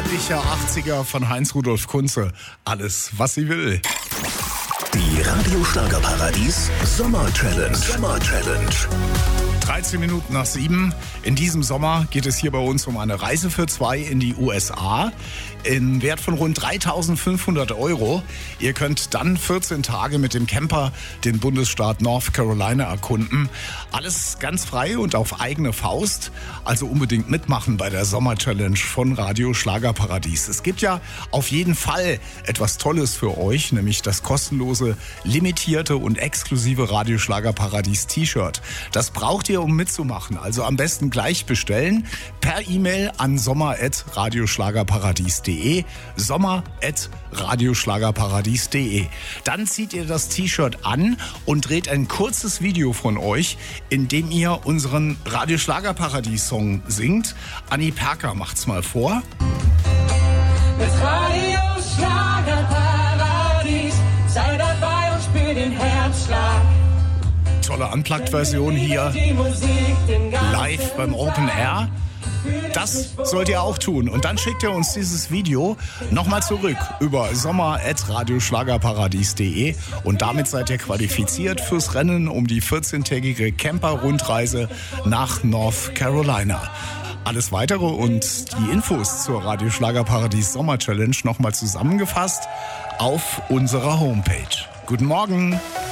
Herrlicher 80er von Heinz-Rudolf Kunze. Alles, was sie will. Die Radio Schlagerparadies Sommer Challenge. 13 Minuten nach 7. In diesem Sommer geht es hier bei uns um eine Reise für zwei in die USA im Wert von rund 3.500 €. Ihr könnt dann 14 Tage mit dem Camper den Bundesstaat North Carolina erkunden. Alles ganz frei und auf eigene Faust. Also unbedingt mitmachen bei der Sommer-Challenge von Radio Schlagerparadies. Es gibt ja auf jeden Fall etwas Tolles für euch, nämlich das kostenlose, limitierte und exklusive Radio Schlagerparadies T-Shirt. Das braucht ihr, um mitzumachen. Also am besten gleich bestellen per E-Mail an sommer@radioschlagerparadies.de. sommer@radioschlagerparadies.de. Dann zieht ihr das T-Shirt an und dreht ein kurzes Video von euch, in dem ihr unseren Radio Schlagerparadies-Song singt. Anni Perker macht's mal vor. Mit Radio Schlagerparadies, sei dabei und spiel den Herzschlag. Tolle Unplugged-Version hier, live beim Open Air. Das sollt ihr auch tun. Und dann schickt ihr uns dieses Video nochmal zurück über sommer@radioschlagerparadies.de. Und damit seid ihr qualifiziert fürs Rennen um die 14-tägige Camper-Rundreise nach North Carolina. Alles Weitere und die Infos zur Radio Schlagerparadies Sommer Challenge nochmal zusammengefasst auf unserer Homepage. Guten Morgen!